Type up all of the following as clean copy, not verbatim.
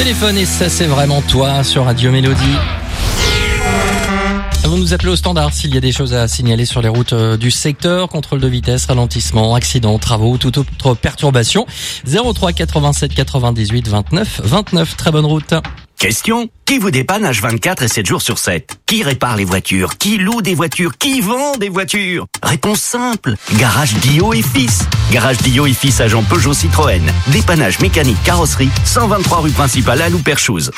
téléphone et ça c'est vraiment toi sur Radio Mélodie. Vous nous appelez au standard s'il y a des choses à signaler sur les routes du secteur, contrôle de vitesse, ralentissement, accident, travaux, toute autre perturbation. 03 87 98 29 29. Très bonne route. Question: qui vous dépanne H24 et 7 jours sur 7? Qui répare les voitures? Qui loue des voitures? Qui vend des voitures? Réponse simple: Garage Guillot et Fils. Garage Guillot et Fils, agent Peugeot Citroën. Dépannage mécanique, carrosserie, 123 rue principale à Louperchouse.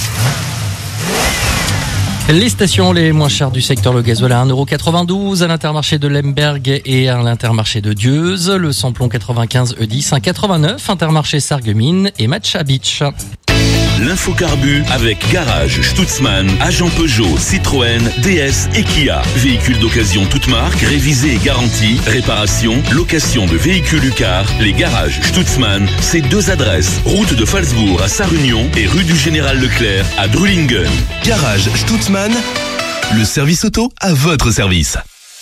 Les stations les moins chères du secteur, le gasoil à 1,92€ à l'Intermarché de Lemberg et à l'Intermarché de Dieuze. Le samplon 95 E10 1,89€, Intermarché Sarreguemines et Matcha Beach. L'infocarbu avec Garage Stutzmann, agent Peugeot, Citroën, DS et Kia. Véhicules d'occasion toute marque, révisés et garantis, réparation, location de véhicules UCAR. Les Garages Stutzmann, c'est 2 adresses. Route de Phalsbourg à Sarre-Union et rue du Général Leclerc à Drulingen. Garage Stutzmann, le service auto à votre service.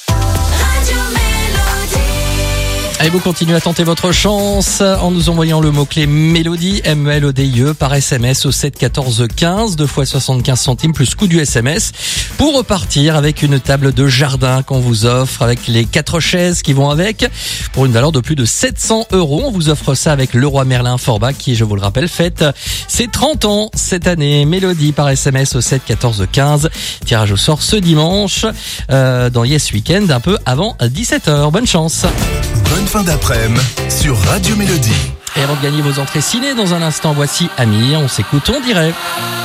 Et vous continuez à tenter votre chance en nous envoyant le mot-clé Mélodie, M-E-L-O-D-I-E, par SMS au 7 14 15, 2 fois 75 centimes plus coût du SMS, pour repartir avec une table de jardin qu'on vous offre avec les 4 chaises qui vont avec, pour une valeur de plus de 700€. On vous offre ça avec Leroy Merlin Forbach qui, je vous le rappelle, fête ses 30 ans cette année. Mélodie par SMS au 7 14 15. Tirage au sort ce dimanche dans Yes Weekend, un peu avant 17h. Bonne chance. Bonne fin d'après-midi sur Radio Mélodie. Et avant de gagner vos entrées ciné dans un instant, voici Amir, on s'écoute, on dirait.